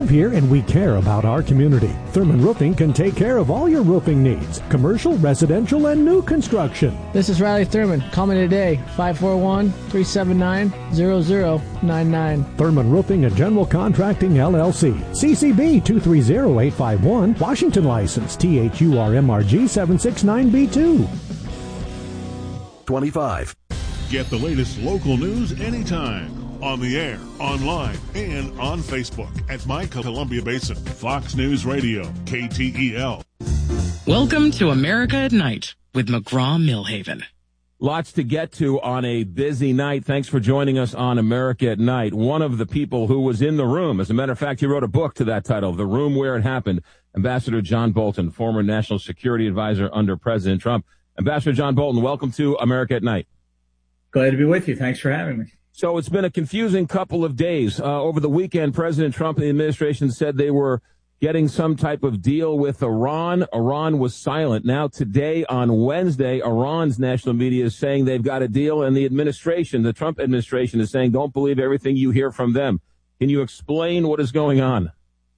here and we care about our community. Thurman Roofing can take care of all your roofing needs, commercial, residential, and new construction. This is Riley Thurman. Call me today, 541-379-0099. Thurman Roofing and General Contracting, LLC. CCB 230851, Washington license, THURMRG 769B2. 25. Get the latest local news anytime. On the air, online, and on Facebook at My Columbia Basin. Fox News Radio, KTEL. Welcome to America at Night with McGraw-Millhaven. Lots to get to on a busy night. Thanks for joining us on America at Night. One of the people who was in the room, as a matter of fact, he wrote a book to that title, The Room Where It Happened, Ambassador John Bolton, former National Security Advisor under President Trump. Ambassador John Bolton, welcome to America at Night. Glad to be with you. Thanks for having me. So it's been a confusing couple of days. Over the weekend, President Trump and the administration said they were getting some type of deal with Iran. Iran was silent. Now today, on Wednesday, Iran's national media is saying they've got a deal, and the administration, the Trump administration, is saying don't believe everything you hear from them. Can you explain what is going on?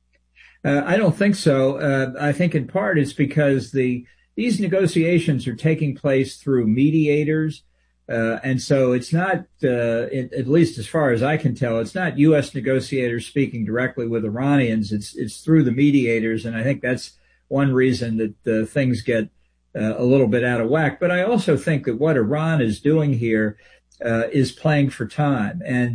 I don't think so. I think in part it's because these negotiations are taking place through mediators. And so it's not, at least as far as I can tell, it's not U.S. negotiators speaking directly with Iranians. It's through the mediators. And I think that's one reason that things get a little bit out of whack. But I also think that what Iran is doing here is playing for time and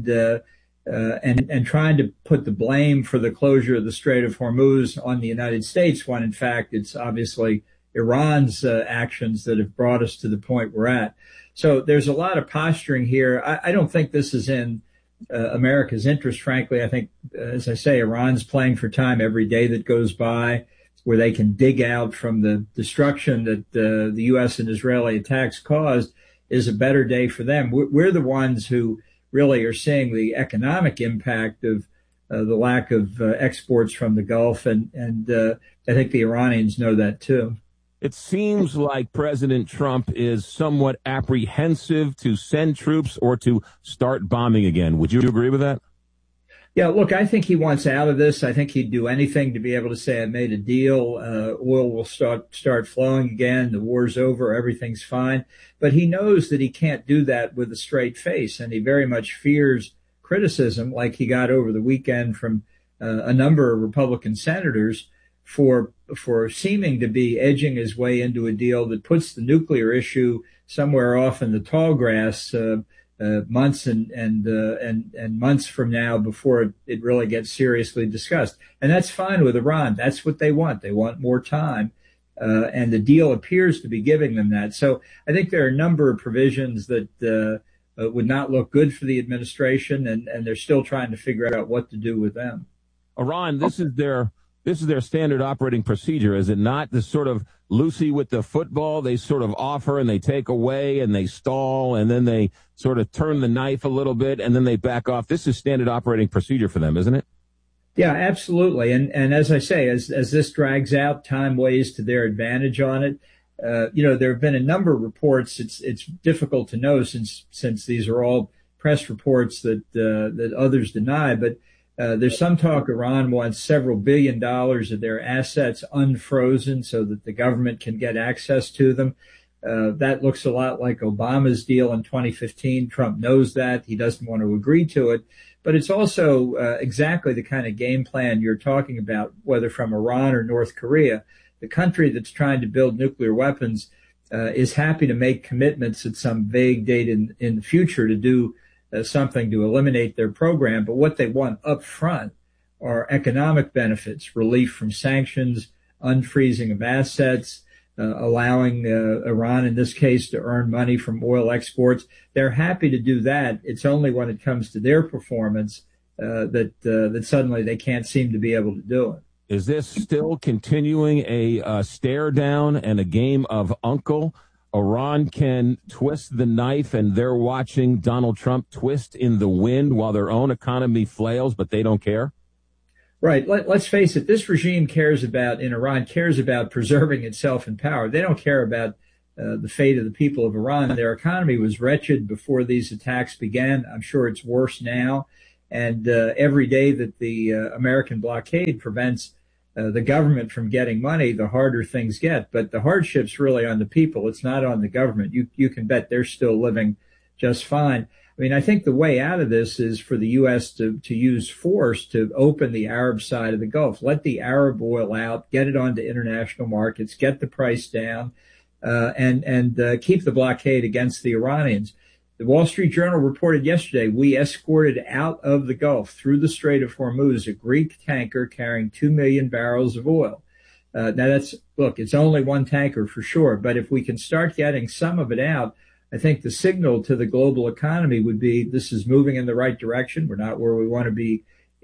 trying to put the blame for the closure of the Strait of Hormuz on the United States, when in fact it's obviously Iran's actions that have brought us to the point we're at. So there's a lot of posturing here. I don't think this is in America's interest, frankly. I think, as I say, Iran's playing for time every day that goes by where they can dig out from the destruction that the U.S. and Israeli attacks caused is a better day for them. We're the ones who really are seeing the economic impact of the lack of exports from the Gulf, and I think the Iranians know that too. It seems like President Trump is somewhat apprehensive to send troops or to start bombing again. Would you agree with that? Yeah, look, I think he wants out of this. I think he'd do anything to be able to say, I made a deal. Oil will start flowing again. The war's over. Everything's fine. But he knows that he can't do that with a straight face. And he very much fears criticism like he got over the weekend from a number of Republican senators for seeming to be edging his way into a deal that puts the nuclear issue somewhere off in the tall grass months and months from now before it really gets seriously discussed. And that's fine with Iran. That's what they want. They want more time. And the deal appears to be giving them that. So I think there are a number of provisions that would not look good for the administration, and they're still trying to figure out what to do with them. Iran, this is their standard operating procedure, is it not? This sort of Lucy with the football, they sort of offer and they take away and they stall and then they sort of turn the knife a little bit and then they back off. This is standard operating procedure for them, isn't it? Yeah, absolutely. And as I say, as this drags out, time weighs to their advantage on it. There have been a number of reports. It's difficult to know since these are all press reports that others deny, but there's some talk Iran wants several $1 billion of their assets unfrozen so that the government can get access to them. That looks a lot like Obama's deal in 2015. Trump knows that. He doesn't want to agree to it. But it's also exactly the kind of game plan you're talking about, whether from Iran or North Korea. The country that's trying to build nuclear weapons is happy to make commitments at some vague date in the future to do something to eliminate their program. But what they want up front are economic benefits, relief from sanctions, unfreezing of assets, allowing Iran, in this case, to earn money from oil exports. They're happy to do that. It's only when it comes to their performance that suddenly they can't seem to be able to do it. Is this still continuing a stare down and a game of uncle? Iran can twist the knife, and they're watching Donald Trump twist in the wind while their own economy flails, but they don't care? Right. Let's face it. This regime in Iran cares about preserving itself in power. They don't care about the fate of the people of Iran. Their economy was wretched before these attacks began. I'm sure it's worse now. And every day that the American blockade prevents the government from getting money, the harder things get. But the hardship's really on the people. It's not on the government. You can bet they're still living just fine. I mean, I think the way out of this is for the U.S. to use force to open the Arab side of the Gulf, let the Arab oil out, get it onto international markets, get the price down, and keep the blockade against the Iranians. The Wall Street Journal reported yesterday we escorted out of the Gulf through the Strait of Hormuz a Greek tanker carrying 2 million barrels of oil. Now it's only one tanker for sure, but if we can start getting some of it out, I think the signal to the global economy would be this is moving in the right direction. We're not where we want to be,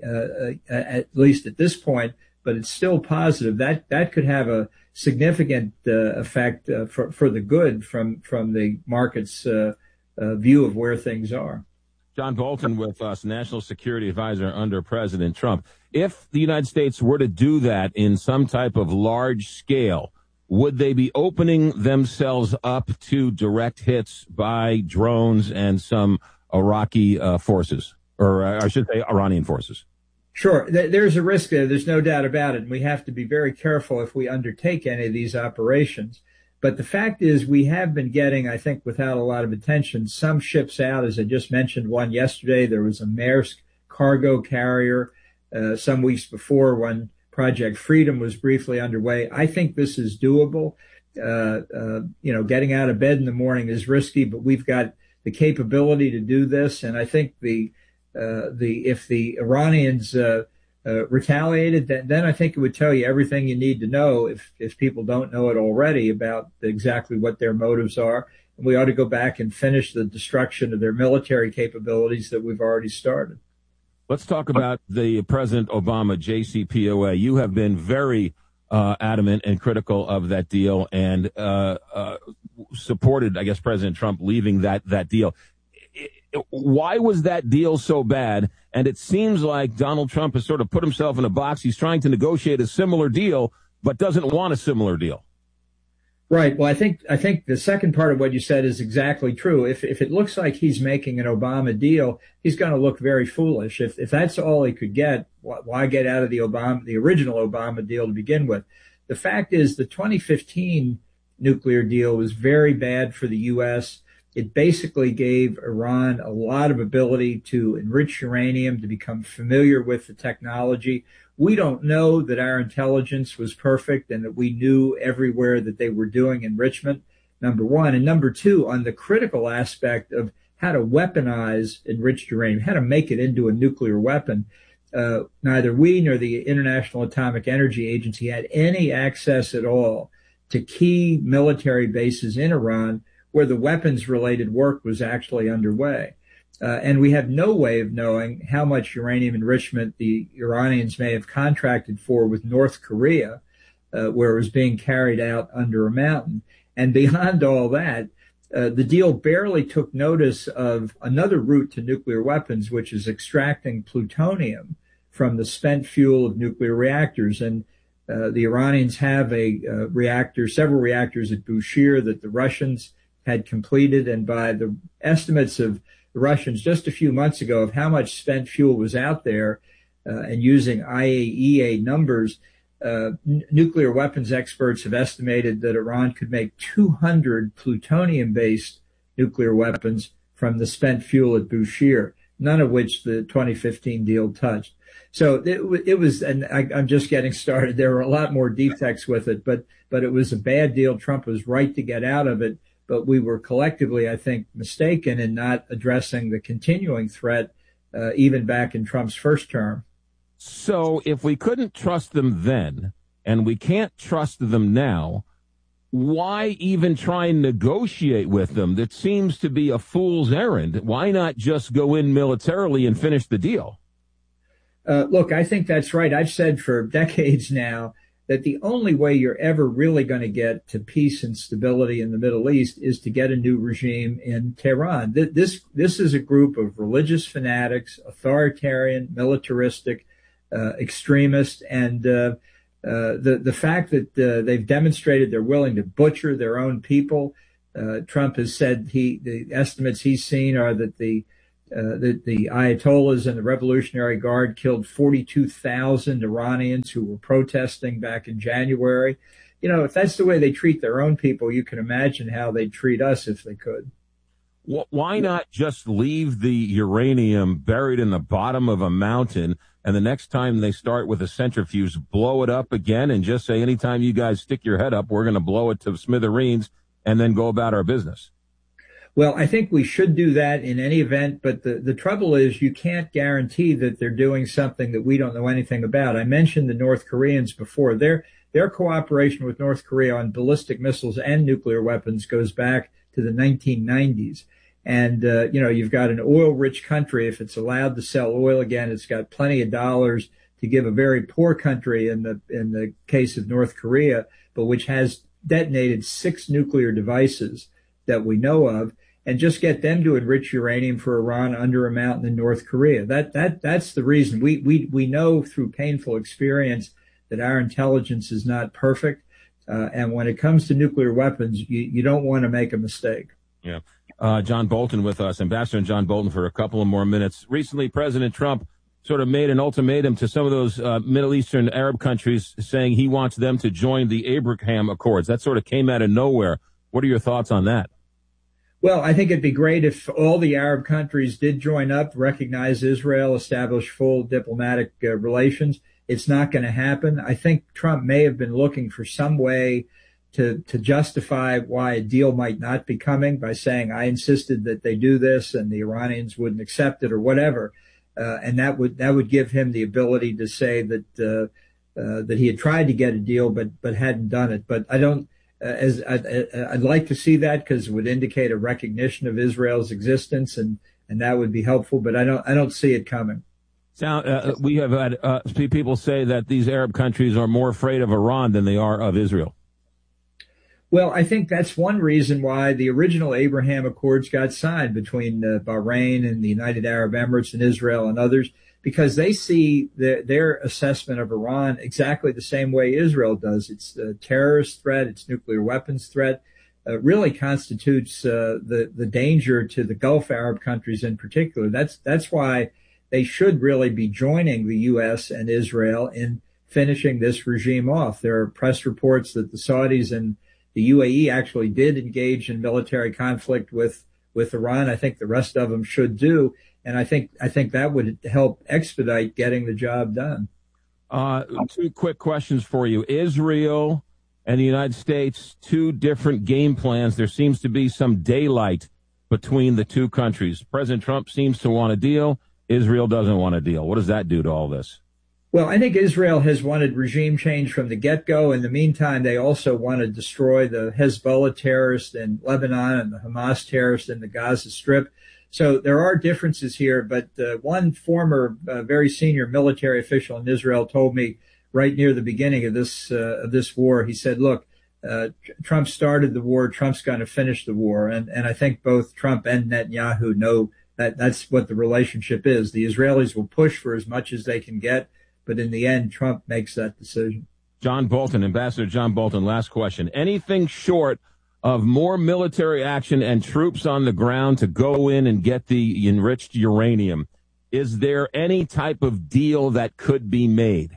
at least at this point, but it's still positive. That could have a significant effect for the good from the market's view of where things are. John Bolton with us, National Security Advisor under President Trump. If the United States were to do that in some type of large scale, would they be opening themselves up to direct hits by drones and some Iraqi forces, or I should say Iranian forces? Sure. There's a risk there. There's no doubt about it. And we have to be very careful if we undertake any of these operations. But the fact is we have been getting, I think, without a lot of attention, some ships out. As I just mentioned, one yesterday, there was a Maersk cargo carrier some weeks before when Project Freedom was briefly underway. I think this is doable. Getting out of bed in the morning is risky, but we've got the capability to do this. And I think if the Iranians retaliated, then I think it would tell you everything you need to know if people don't know it already about exactly what their motives are. And we ought to go back and finish the destruction of their military capabilities that we've already started. Let's talk about the President Obama JCPOA. You have been very adamant and critical of that deal and supported, I guess, President Trump leaving that deal. Why was that deal so bad? And it seems like Donald Trump has sort of put himself in a box. He's trying to negotiate a similar deal, but doesn't want a similar deal. Right. Well, I think the second part of what you said is exactly true. If it looks like he's making an Obama deal, he's going to look very foolish. If that's all he could get, why get out of the original Obama deal to begin with? The fact is the 2015 nuclear deal was very bad for the U.S. It basically gave Iran a lot of ability to enrich uranium, to become familiar with the technology. We don't know that our intelligence was perfect and that we knew everywhere that they were doing enrichment, number one. And number two, on the critical aspect of how to weaponize enriched uranium, how to make it into a nuclear weapon, neither we nor the International Atomic Energy Agency had any access at all to key military bases in Iran where the weapons-related work was actually underway. And we have no way of knowing how much uranium enrichment the Iranians may have contracted for with North Korea, where it was being carried out under a mountain. And beyond all that, the deal barely took notice of another route to nuclear weapons, which is extracting plutonium from the spent fuel of nuclear reactors. And the Iranians have several reactors at Bushehr that the Russians had completed. And by the estimates of the Russians just a few months ago of how much spent fuel was out there, and using IAEA numbers, nuclear weapons experts have estimated that Iran could make 200 plutonium-based nuclear weapons from the spent fuel at Bushehr, none of which the 2015 deal touched. So it was, and I'm just getting started. There were a lot more defects with it, but it was a bad deal. Trump was right to get out of it. But we were collectively, I think, mistaken in not addressing the continuing threat, even back in Trump's first term. So if we couldn't trust them then, and we can't trust them now, why even try and negotiate with them? That seems to be a fool's errand. Why not just go in militarily and finish the deal? Look, I think that's right. I've said for decades now that the only way you're ever really going to get to peace and stability in the Middle East is to get a new regime in Tehran. This is a group of religious fanatics, authoritarian, militaristic, extremists, and the fact that they've demonstrated they're willing to butcher their own people. Trump has said the estimates he's seen are that the The Ayatollahs and the Revolutionary Guard killed 42,000 Iranians who were protesting back in January. If that's the way they treat their own people, you can imagine how they'd treat us if they could. Why not just leave the uranium buried in the bottom of a mountain, and the next time they start with a centrifuge, blow it up again and just say, anytime you guys stick your head up, we're going to blow it to smithereens and then go about our business? Well, I think we should do that in any event, but the trouble is you can't guarantee that they're doing something that we don't know anything about. I mentioned the North Koreans before. Their cooperation with North Korea on ballistic missiles and nuclear weapons goes back to the 1990s. And, you've got an oil-rich country. If it's allowed to sell oil again, it's got plenty of dollars to give a very poor country in the case of North Korea, but which has detonated 6 nuclear devices that we know of, and just get them to enrich uranium for Iran under a mountain in North Korea. That's the reason. We know through painful experience that our intelligence is not perfect. And when it comes to nuclear weapons, you don't want to make a mistake. Yeah. John Bolton with us, Ambassador John Bolton, for a couple of more minutes. Recently, President Trump sort of made an ultimatum to some of those Middle Eastern Arab countries, saying he wants them to join the Abraham Accords. That sort of came out of nowhere. What are your thoughts on that? Well, I think it'd be great if all the Arab countries did join up, recognize Israel, establish full diplomatic relations. It's not going to happen. I think Trump may have been looking for some way to justify why a deal might not be coming by saying, I insisted that they do this and the Iranians wouldn't accept it or whatever. And that would give him the ability to say that he had tried to get a deal, but hadn't done it. But I don't, I'd like to see that, because it would indicate a recognition of Israel's existence, and that would be helpful, but I don't see it coming. Now, we have had people say that these Arab countries are more afraid of Iran than they are of Israel. Well, I think that's one reason why the original Abraham Accords got signed between Bahrain and the United Arab Emirates and Israel and others, because they see their assessment of Iran exactly the same way Israel does. It's a terrorist threat, its nuclear weapons threat, really constitutes the danger to the Gulf Arab countries in particular. That's why they should really be joining the U.S. and Israel in finishing this regime off. There are press reports that the Saudis and the UAE actually did engage in military conflict with Iran. I think the rest of them should do. And I think that would help expedite getting the job done. 2 quick questions for you. Israel and the United States, 2 different game plans. There seems to be some daylight between the 2 countries. President Trump seems to want a deal. Israel doesn't want a deal. What does that do to all this? Well, I think Israel has wanted regime change from the get-go. In the meantime, they also want to destroy the Hezbollah terrorists in Lebanon and the Hamas terrorists in the Gaza Strip. So there are differences here, but one former very senior military official in Israel told me right near the beginning of this war, he said, look, Trump started the war, Trump's going to finish the war. And I think both Trump and Netanyahu know that that's what the relationship is. The Israelis will push for as much as they can get, but in the end, Trump makes that decision. John Bolton, Ambassador John Bolton, last question. Anything short of more military action and troops on the ground to go in and get the enriched uranium, is there any type of deal that could be made?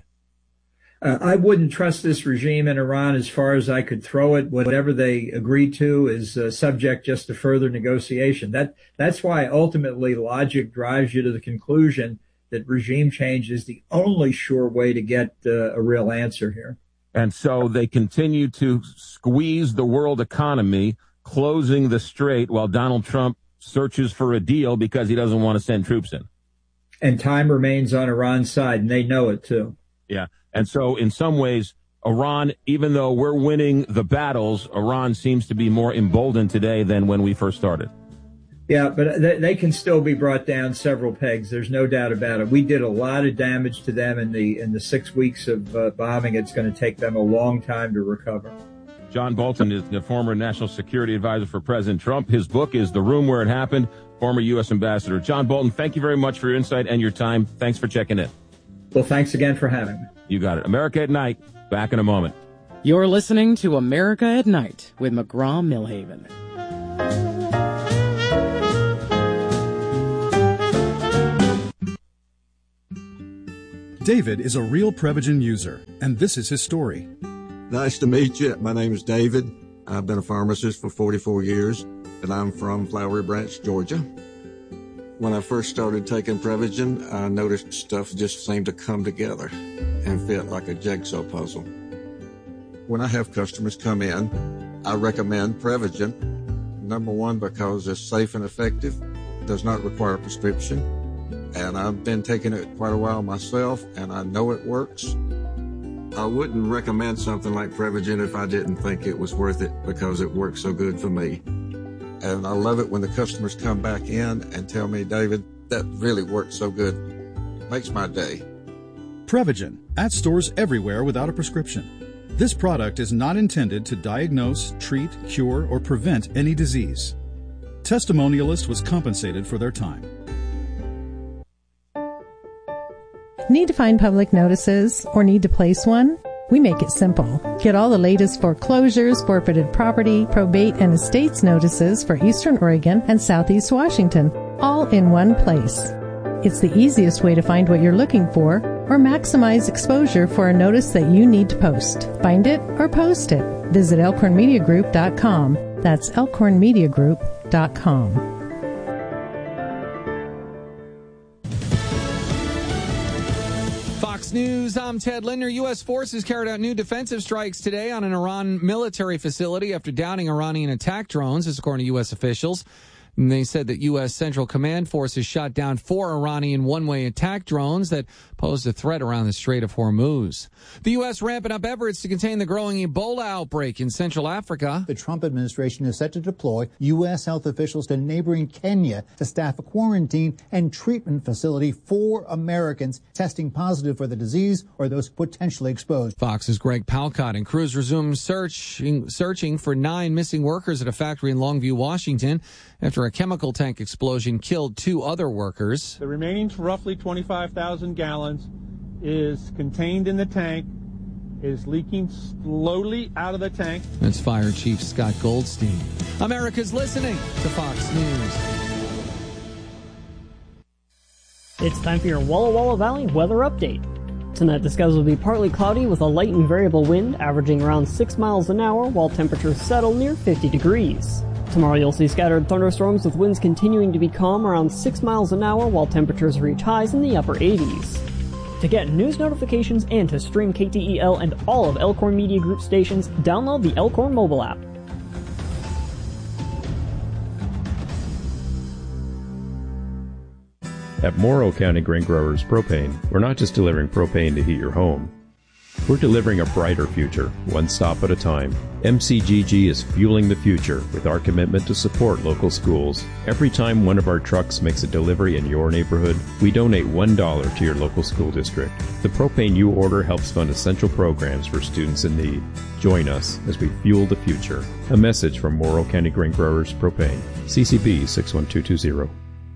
I wouldn't trust this regime in Iran as far as I could throw it. Whatever they agree to is subject just to further negotiation. That's why ultimately logic drives you to the conclusion that regime change is the only sure way to get a real answer here. And so they continue to squeeze the world economy, closing the strait while Donald Trump searches for a deal because he doesn't want to send troops in. And time remains on Iran's side, and they know it too. Yeah. And so in some ways, Iran, even though we're winning the battles, Iran seems to be more emboldened today than when we first started. Yeah, but they can still be brought down several pegs. There's no doubt about it. We did a lot of damage to them in the 6 weeks of bombing. It's going to take them a long time to recover. John Bolton is the former national security advisor for President Trump. His book is The Room Where It Happened, former U.S. ambassador. John Bolton, thank you very much for your insight and your time. Thanks for checking in. Well, thanks again for having me. You got it. America at Night. Back in a moment. You're listening to America at Night with McGraw-Milhaven. David is a real Prevagen user, and this is his story. Nice to meet you. My name is David. I've been a pharmacist for 44 years, and I'm from Flowery Branch, Georgia. When I first started taking Prevagen, I noticed stuff just seemed to come together and fit like a jigsaw puzzle. When I have customers come in, I recommend Prevagen. Number one, because it's safe and effective, does not require a prescription, and I've been taking it quite a while myself, and I know it works. I wouldn't recommend something like Prevagen if I didn't think it was worth it because it works so good for me. And I love it when the customers come back in and tell me, David, that really worked so good. It makes my day. Prevagen, at stores everywhere without a prescription. This product is not intended to diagnose, treat, cure, or prevent any disease. Testimonialist was compensated for their time. Need to find public notices or need to place one? We make it simple. Get all the latest foreclosures, forfeited property, probate, and estates notices for Eastern Oregon and Southeast Washington, all in one place. It's the easiest way to find what you're looking for or maximize exposure for a notice that you need to post. Find it or post it. Visit elkhornmediagroup.com. That's elkhornmediagroup.com. Fox News, I'm Ted Linder. U.S. forces carried out new defensive strikes today on an Iran military facility after downing Iranian attack drones, as according to U.S. officials. And they said that U.S. Central Command forces shot down 4 Iranian one-way attack drones that posed a threat around the Strait of Hormuz. The U.S. ramping up efforts to contain the growing Ebola outbreak in Central Africa. The Trump administration is set to deploy U.S. health officials to neighboring Kenya to staff a quarantine and treatment facility for Americans testing positive for the disease or those potentially exposed. Fox's Greg Palcott and crews resumed searching for 9 missing workers at a factory in Longview, Washington, after a chemical tank explosion killed 2 other workers. The remaining roughly 25,000 gallons is contained in the tank, is leaking slowly out of the tank. That's Fire Chief Scott Goldstein. America's listening to Fox News. It's time for your Walla Walla Valley weather update. Tonight the skies will be partly cloudy with a light and variable wind averaging around 6 miles an hour while temperatures settle near 50 degrees. Tomorrow you'll see scattered thunderstorms with winds continuing to be calm around 6 miles an hour while temperatures reach highs in the upper 80s. To get news notifications and to stream KTEL and all of Elkhorn Media Group stations, download the Elkhorn mobile app. At Morrow County Grain Growers Propane, we're not just delivering propane to heat your home. We're delivering a brighter future, one stop at a time. MCGG is fueling the future with our commitment to support local schools. Every time one of our trucks makes a delivery in your neighborhood, we donate $1 to your local school district. The propane you order helps fund essential programs for students in need. Join us as we fuel the future. A message from Morrow County Grain Growers Propane. CCB 61220.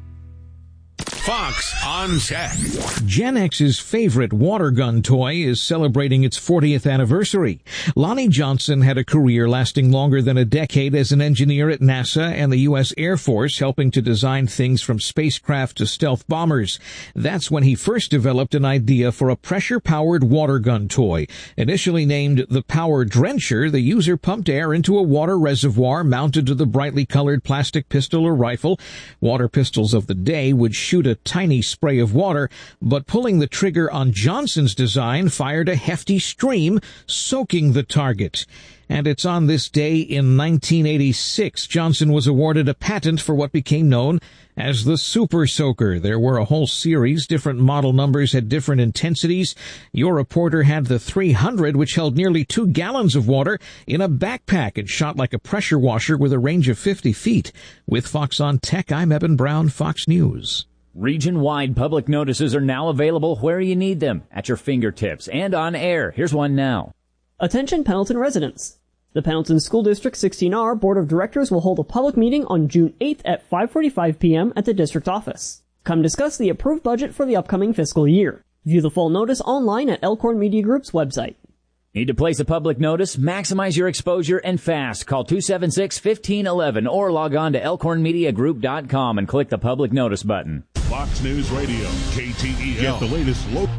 Fox on Tech. Gen X's favorite water gun toy is celebrating its 40th anniversary. Lonnie Johnson had a career lasting longer than a decade as an engineer at NASA and the U.S. Air Force, helping to design things from spacecraft to stealth bombers. That's when he first developed an idea for a pressure-powered water gun toy. Initially named the Power Drencher, the user pumped air into a water reservoir mounted to the brightly colored plastic pistol or rifle. Water pistols of the day would shoot a tiny spray of water, but pulling the trigger on Johnson's design fired a hefty stream, soaking the target. And it's on this day in 1986 Johnson was awarded a patent for what became known as the Super Soaker. There were a whole series. Different model numbers had different intensities. Your reporter had the 300, which held nearly 2 gallons of water in a backpack and shot like a pressure washer with a range of 50 feet. With Fox on Tech, I'm Eben Brown, Fox News. Region-wide public notices are now available where you need them, at your fingertips and on air. Here's one now. Attention Pendleton residents. The Pendleton School District 16R Board of Directors will hold a public meeting on June 8th at 5:45 p.m. at the district office. Come discuss the approved budget for the upcoming fiscal year. View the full notice online at Elkhorn Media Group's website. Need to place a public notice? Maximize your exposure and fast. Call 276-1511 or log on to elkhornmediagroup.com and click the public notice button. Fox News Radio, KTEL. Get the latest local.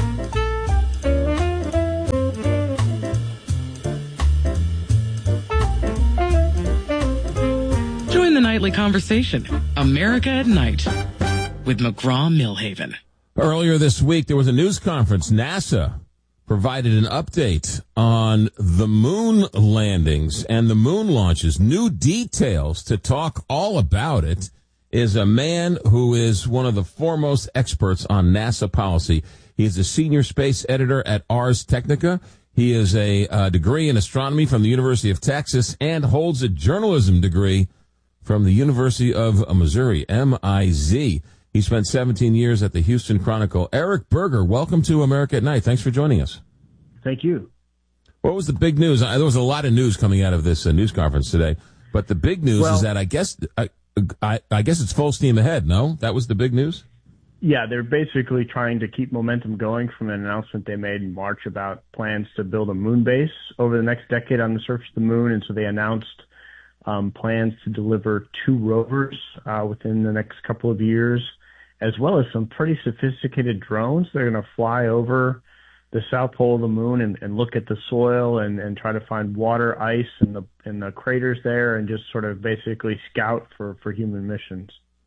Join the nightly conversation, America at Night, with McGraw-Milhaven. Earlier this week, there was a news conference. NASA provided an update on the moon landings and the moon launches. New details to talk all about it is a man who is one of the foremost experts on NASA policy. He is a senior space editor at Ars Technica. He is a degree in astronomy from the University of Texas and holds a journalism degree from the University of Missouri, MIZ. He spent 17 years at the Houston Chronicle. Eric Berger, welcome to America at Night. Thanks for joining us. Thank you. What was the big news? There was a lot of news coming out of this news conference today, but the big news is that I guess it's full steam ahead. No, that was the big news. Yeah, they're basically trying to keep momentum going from an announcement they made in March about plans to build a moon base over the next decade on the surface of the moon, and so they announced plans to deliver 2 rovers within the next couple of years, as well as some pretty sophisticated drones. They're going to fly over the south pole of the moon and look at the soil and try to find water, ice in the craters there, and just sort of basically scout for human missions.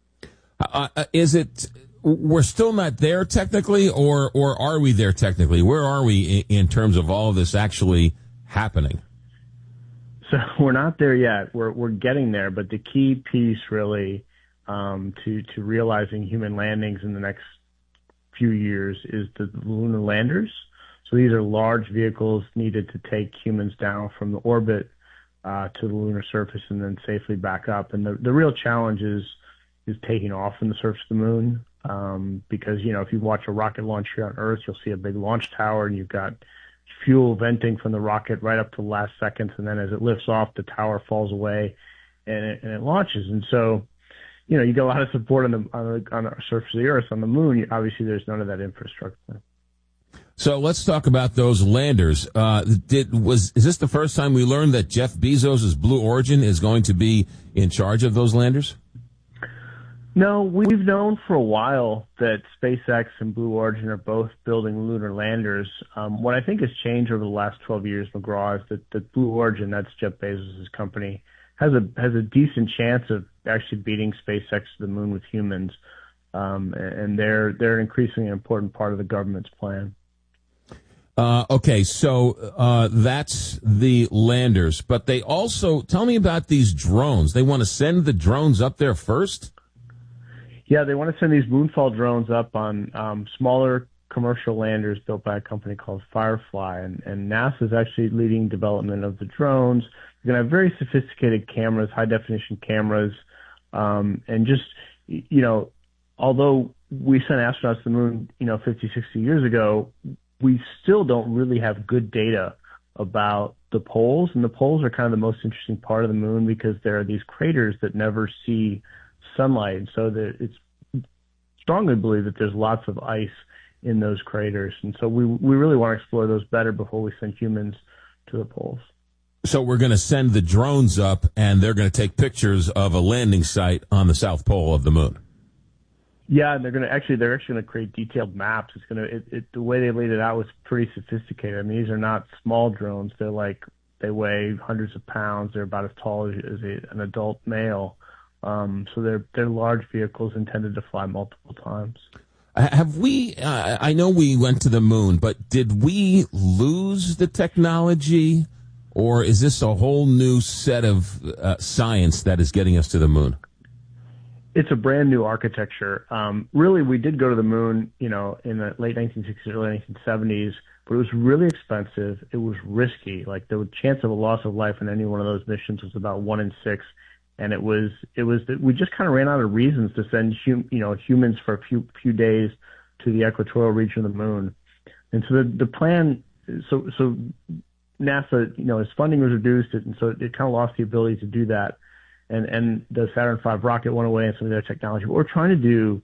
We're still not there technically, or are we there technically? Where are we in terms of all of this actually happening? So we're not there yet. We're getting there, but the key piece really to realizing human landings in the next few years is the lunar landers. So these are large vehicles needed to take humans down from the orbit to the lunar surface and then safely back up. And the real challenge is taking off from the surface of the moon because, if you watch a rocket launch here on Earth, you'll see a big launch tower and you've got fuel venting from the rocket right up to the last seconds. And then as it lifts off, the tower falls away and it launches. And so, you get a lot of support on the surface of the Earth. On the moon, obviously there's none of that infrastructure. So let's talk about those landers. Is this the first time we learned that Jeff Bezos' Blue Origin is going to be in charge of those landers? No, we've known for a while that SpaceX and Blue Origin are both building lunar landers. What I think has changed over the last 12 years, McGraw, is that Blue Origin, that's Jeff Bezos' company, has a decent chance of actually beating SpaceX to the moon with humans, and they're an increasingly important part of the government's plan. Okay, so that's the landers, but they also tell me about these drones. They want to send the drones up there first? Yeah, they want to send these Moonfall drones up on smaller commercial landers built by a company called Firefly, and NASA is actually leading development of the drones. They're going to have very sophisticated cameras, high-definition cameras, and just, although we sent astronauts to the moon, 50, 60 years ago, we still don't really have good data about the poles, and the poles are kind of the most interesting part of the moon because there are these craters that never see sunlight, and so it's strongly believed that there's lots of ice in those craters, and so we really want to explore those better before we send humans to the poles. So we're going to send the drones up, and they're going to take pictures of a landing site on the south pole of the moon. Yeah, and they're actually going to create detailed maps. The way they laid it out was pretty sophisticated. I mean, these are not small drones. They weigh hundreds of pounds. They're about as tall as an adult male. So they're large vehicles intended to fly multiple times. Have we, I know we went to the moon, but did we lose the technology, or is this a whole new set of science that is getting us to the moon? It's a brand new architecture. Really, we did go to the moon, in the late 1960s, early 1970s, but it was really expensive. It was risky. Like the chance of a loss of life in any one of those missions was about 1 in 6. And it was that we just kind of ran out of reasons to send humans for a few days to the equatorial region of the moon. And so the plan, so NASA, its funding was reduced, and so it kind of lost the ability to do that. And the Saturn V rocket went away and some of their technology. What they're trying to do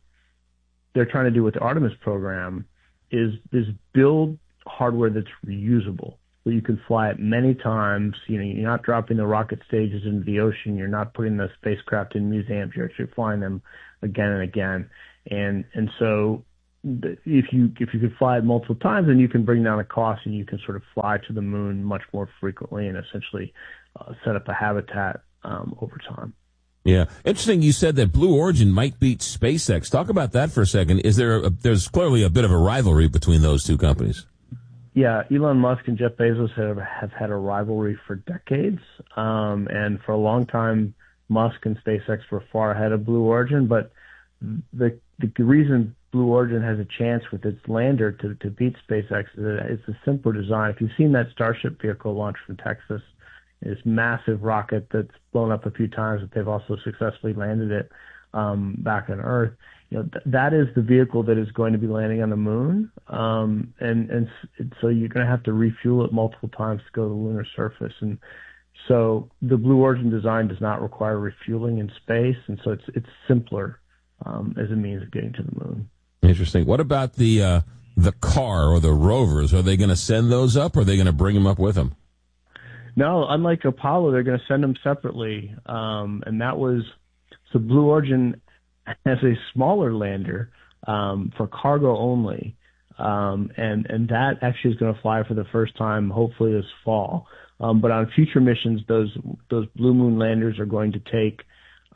with the Artemis program is build hardware that's reusable. where you can fly it many times. You know, you're not dropping the rocket stages into the ocean. You're not putting the spacecraft in museums. You're actually flying them again and again. And so if you could fly it multiple times, then you can bring down the cost, and you can sort of fly to the moon much more frequently and essentially set up a habitat over time. Yeah. Interesting. You said that Blue Origin might beat SpaceX. Talk about that for a second. There's clearly a bit of a rivalry between those two companies. Yeah, Elon Musk and Jeff Bezos have had a rivalry for decades. And for a long time, Musk and SpaceX were far ahead of Blue Origin. But the reason Blue Origin has a chance with its lander to beat SpaceX is that it's a simpler design. If you've seen that Starship vehicle launch from Texas, this massive rocket that's blown up a few times, but they've also successfully landed it back on Earth. You know, that is the vehicle that is going to be landing on the moon, and so you're going to have to refuel it multiple times to go to the lunar surface. And so the Blue Origin design does not require refueling in space, and so it's simpler as a means of getting to the moon. Interesting. What about the car or the rovers? Are they going to send those up, or are they going to bring them up with them? No, unlike Apollo, they're going to send them separately, and that was so Blue Origin has a smaller lander for cargo only, and that actually is going to fly for the first time, hopefully this fall. But on future missions, those Blue Moon landers are going to take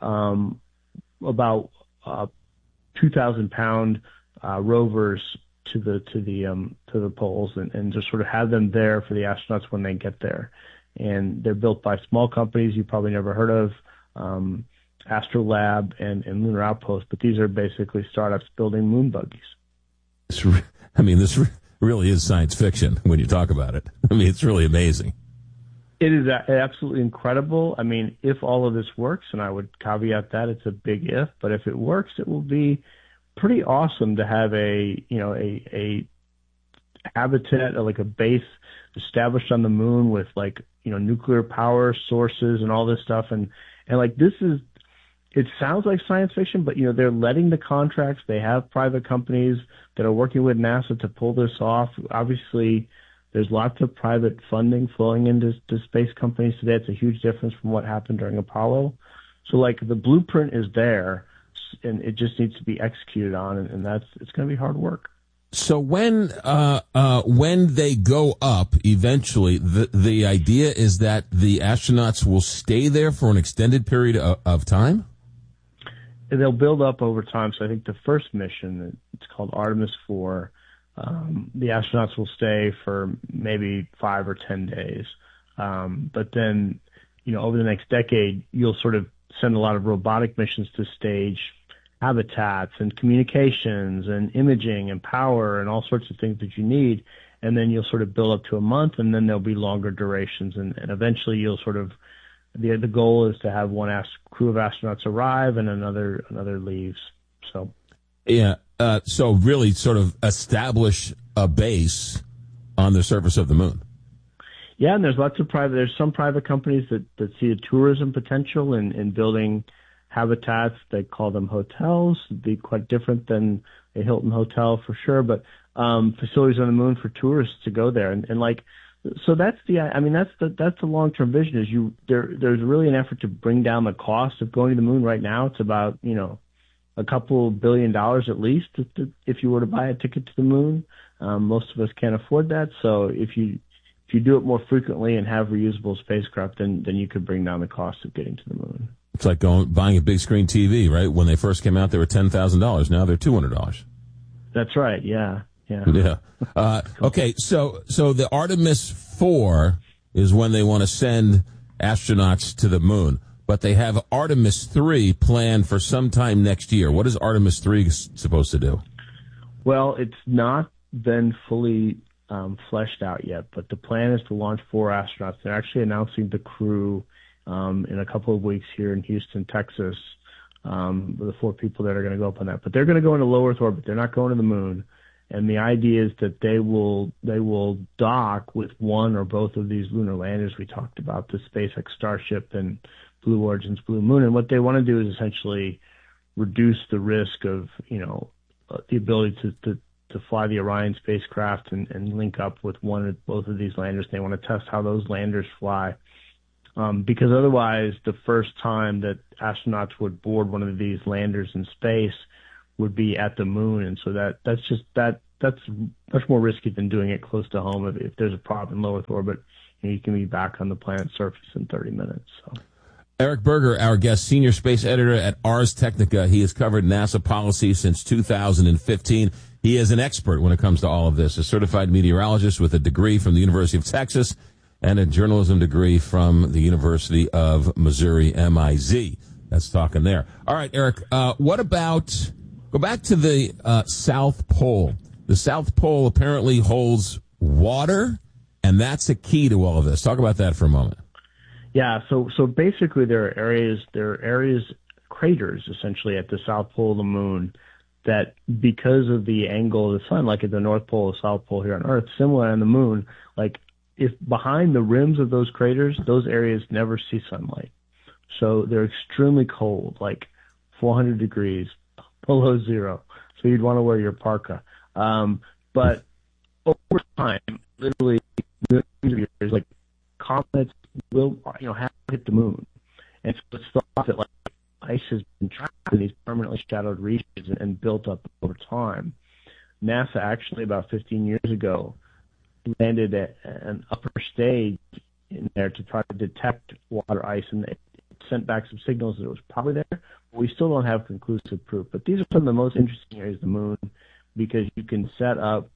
about 2,000-pound rovers to the poles, and just sort of have them there for the astronauts when they get there. And they're built by small companies you probably never heard of, Astrolab and Lunar Outpost, but these are basically startups building moon buggies. This really is science fiction when you talk about it. I mean, it's really amazing. It is absolutely incredible. I mean, if all of this works, and I would caveat that it's a big if, but if it works, it will be pretty awesome to have a habitat, like a base established on the moon with nuclear power sources and all this stuff. And like, it sounds like science fiction, but they're letting the contracts. They have private companies that are working with NASA to pull this off. Obviously, there's lots of private funding flowing into space companies today. It's a huge difference from what happened during Apollo. So like, the blueprint is there, and it just needs to be executed on, and it's going to be hard work. So when they go up eventually, the idea is that the astronauts will stay there for an extended period of time? They'll build up over time. So I think the first mission, it's called Artemis 4, the astronauts will stay for maybe 5 or 10 days. But then, over the next decade, you'll sort of send a lot of robotic missions to stage habitats and communications and imaging and power and all sorts of things that you need. And then you'll sort of build up to a month, and then there'll be longer durations. And eventually you'll sort of, the goal is to have one crew of astronauts arrive and another leaves. So, yeah. So really sort of establish a base on the surface of the moon. Yeah. And there's some private companies that see a tourism potential in building habitats. They call them hotels. It'd be quite different than a Hilton hotel for sure, but facilities on the moon for tourists to go there. And like, so that's the long-term vision is there's really an effort to bring down the cost of going to the moon. Right now, it's about, a couple $1 billion at least if you were to buy a ticket to the moon. Most of us can't afford that. So if you do it more frequently and have reusable spacecraft, then you could bring down the cost of getting to the moon. It's like buying a big screen TV, right? When they first came out, they were $10,000. Now they're $200. That's right. Yeah. Yeah. Okay. So the Artemis 4 is when they want to send astronauts to the moon, but they have Artemis 3 planned for sometime next year. What is Artemis 3 supposed to do? Well, it's not been fully fleshed out yet, but the plan is to launch 4 astronauts. They're actually announcing the crew in a couple of weeks here in Houston, Texas, the 4 people that are going to go up on that. But they're going to go into low Earth orbit. They're not going to the moon. And the idea is that they will dock with one or both of these lunar landers we talked about, the SpaceX Starship and Blue Origin's Blue Moon. And what they want to do is essentially reduce the risk of, the ability fly the Orion spacecraft and link up with one or both of these landers. They want to test how those landers fly. Because otherwise, the first time that astronauts would board one of these landers in space would be at the moon, and so that's much more risky than doing it close to home. If there's a problem in low Earth orbit, you can be back on the planet's surface in 30 minutes. So. Eric Berger, our guest, senior space editor at Ars Technica. He has covered NASA policy since 2015. He is an expert when it comes to all of this, a certified meteorologist with a degree from the University of Texas and a journalism degree from the University of Missouri, MIZ. That's talking there. All right, Eric, what about, go back to the South Pole. The South Pole apparently holds water, and that's a key to all of this. Talk about that for a moment. Yeah, so basically there are areas, craters essentially at the South Pole of the moon that, because of the angle of the sun, like at the North Pole or South Pole here on Earth, similar on the moon, like if behind the rims of those craters, those areas never see sunlight. So they're extremely cold, like 400 degrees below zero. So you'd want to wear your parka. But over time, literally millions of years, like comets will, have to hit the moon. And so it's thought that like ice has been trapped in these permanently shadowed regions and built up over time. NASA actually about 15 years ago landed at an upper stage in there to try to detect water ice, and it sent back some signals that it was probably there. But we still don't have conclusive proof. But these are some of the most interesting areas of the moon because you can set up,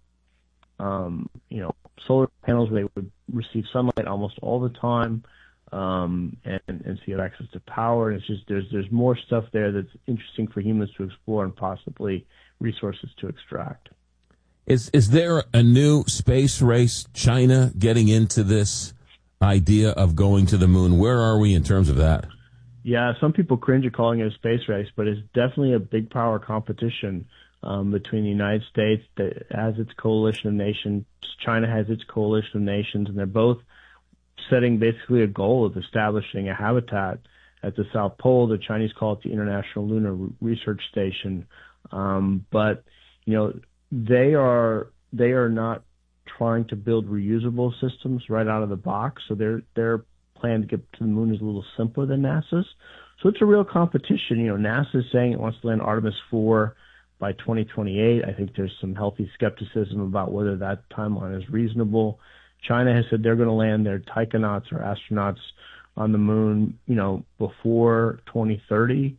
solar panels where they would receive sunlight almost all the time, and so you have access to power. And it's just there's more stuff there that's interesting for humans to explore and possibly resources to extract. Is there a new space race? China getting into this idea of going to the moon? Where are we in terms of that? Yeah, some people cringe at calling it a space race, but it's definitely a big power competition between the United States that has its coalition of nations. China has its coalition of nations, and they're both setting basically a goal of establishing a habitat at the South Pole. The Chinese call it the International Lunar Research Station. But they are not trying to build reusable systems right out of the box. So their plan to get to the moon is a little simpler than NASA's. So it's a real competition. NASA is saying it wants to land Artemis 4 by 2028. I think there's some healthy skepticism about whether that timeline is reasonable. China has said they're going to land their taikonauts or astronauts on the moon, before 2030.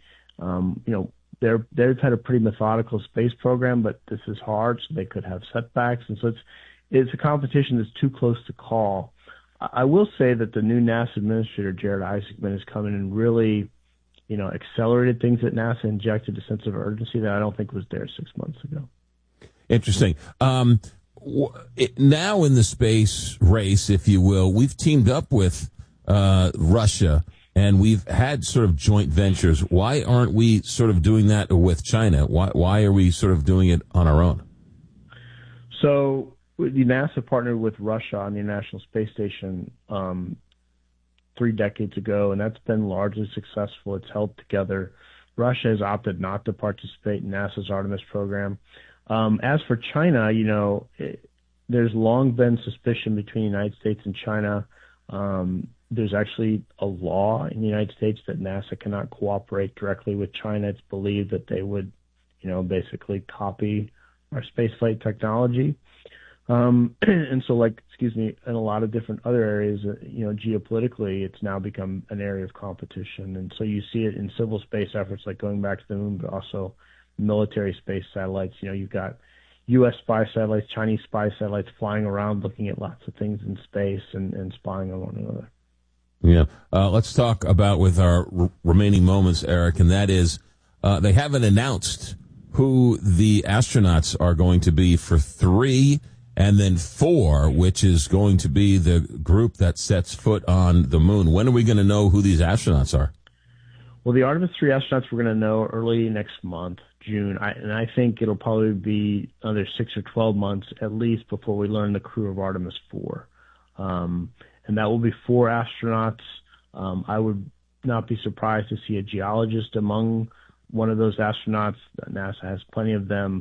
They've had a pretty methodical space program, but this is hard, so they could have setbacks. And so it's a competition that's too close to call. I will say that the new NASA administrator, Jared Isaacman, has come in and really, accelerated things at NASA, injected a sense of urgency that I don't think was there 6 months ago. Interesting. Now in the space race, if you will, we've teamed up with Russia, and we've had sort of joint ventures. Why aren't we sort of doing that with China? Why are we sort of doing it on our own? So NASA partnered with Russia on the International Space Station 3 decades ago, and that's been largely successful. It's held together. Russia has opted not to participate in NASA's Artemis program. As for China, there's long been suspicion between the United States and China. There's actually a law in the United States that NASA cannot cooperate directly with China. It's believed that they would, basically copy our spaceflight technology. And so, in a lot of different other areas, geopolitically, it's now become an area of competition. And so you see it in civil space efforts like going back to the moon, but also military space satellites. You've got U.S. spy satellites, Chinese spy satellites flying around looking at lots of things in space and spying on one another. Yeah. Let's talk about with our remaining moments, Eric, and that is they haven't announced who the astronauts are going to be for 3 and then 4, which is going to be the group that sets foot on the moon. When are we going to know who these astronauts are? Well, the Artemis 3 astronauts we're going to know early next month, June. I think it'll probably be another 6 or 12 months at least before we learn the crew of Artemis 4. And that will be 4 astronauts. I would not be surprised to see a geologist among one of those astronauts. NASA has plenty of them.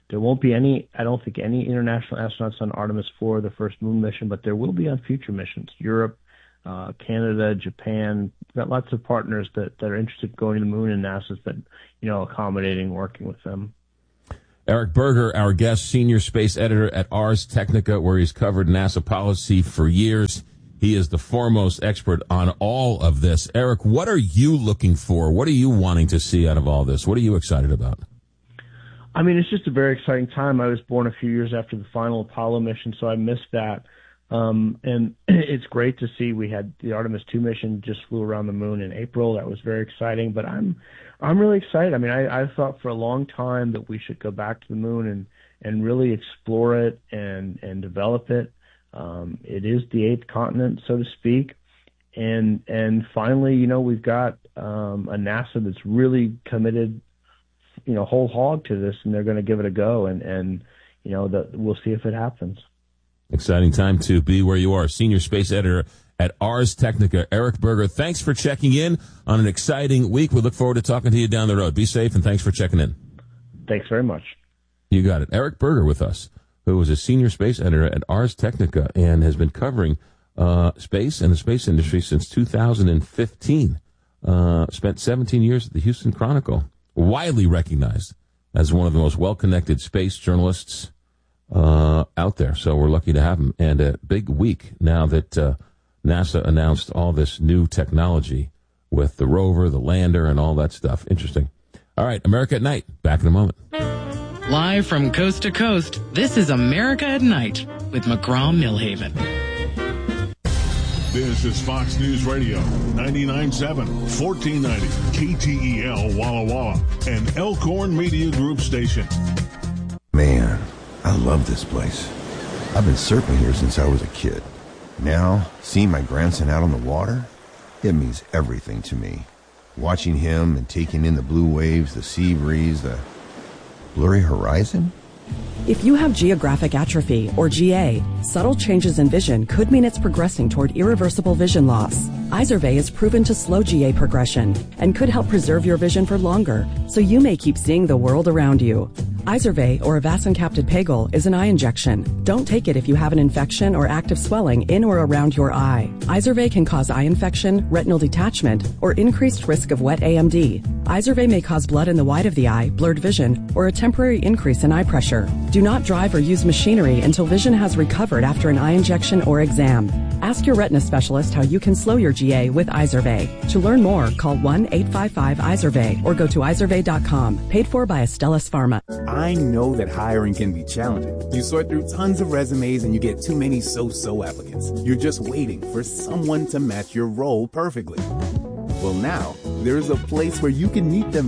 There won't be any, I don't think, any international astronauts on Artemis 4, the first moon mission, but there will be on future missions. Europe, Canada, Japan, got lots of partners that are interested in going to the moon, and NASA's been, accommodating, working with them. Eric Berger, our guest, senior space editor at Ars Technica, where he's covered NASA policy for years. He is the foremost expert on all of this. Eric, what are you looking for? What are you wanting to see out of all this? What are you excited about? I mean, it's just a very exciting time. I was born a few years after the final Apollo mission, so I missed that. And it's great to see we had the Artemis 2 mission just flew around the moon in April. That was very exciting, but I'm really excited. I mean, I thought for a long time that we should go back to the moon and really explore it and develop it. It is the eighth continent, so to speak. And finally, we've got a NASA that's really committed, whole hog to this, and they're going to give it a go, and we'll see if it happens. Exciting time to be where you are. Senior space editor at Ars Technica, Eric Berger. Thanks for checking in on an exciting week. We look forward to talking to you down the road. Be safe, and thanks for checking in. Thanks very much. You got it. Eric Berger with us, who was a senior space editor at Ars Technica and has been covering space and the space industry since 2015. Spent 17 years at the Houston Chronicle. Widely recognized as one of the most well-connected space journalists out there. So we're lucky to have him. And a big week now that NASA announced all this new technology with the rover, the lander, and all that stuff. Interesting. All right, America at Night. Back in a moment. Live from coast to coast, this is America at Night with McGraw-Milhaven. This is Fox News Radio, 99.7, 1490, KTEL Walla Walla, and Elkhorn Media Group station. Man, I love this place. I've been surfing here since I was a kid. Now, seeing my grandson out on the water, it means everything to me. Watching him and taking in the blue waves, the sea breeze, the blurry horizon. If you have geographic atrophy, or GA, subtle changes in vision could mean it's progressing toward irreversible vision loss. Izervay is proven to slow GA progression and could help preserve your vision for longer, so you may keep seeing the world around you. Izervay, or avacincaptad pegol, is an eye injection. Don't take it if you have an infection or active swelling in or around your eye. Izervay can cause eye infection, retinal detachment, or increased risk of wet AMD. Izervay may cause blood in the white of the eye, blurred vision, or a temporary increase in eye pressure. Do not drive or use machinery until vision has recovered after an eye injection or exam. Ask your retina specialist how you can slow your GA with Izervay. To learn more, call 1-855-IZERVAY or go to izervay.com. Paid for by Astellas Pharma. I know that hiring can be challenging. You sort through tons of resumes and you get too many so-so applicants. You're just waiting for someone to match your role perfectly. Well, now, there's a place where you can meet them